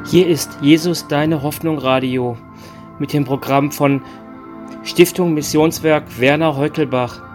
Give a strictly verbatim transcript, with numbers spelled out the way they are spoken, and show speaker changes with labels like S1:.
S1: Hier ist Jesus deine Hoffnung Radio mit dem Programm von Stiftung Missionswerk Werner Heukelbach.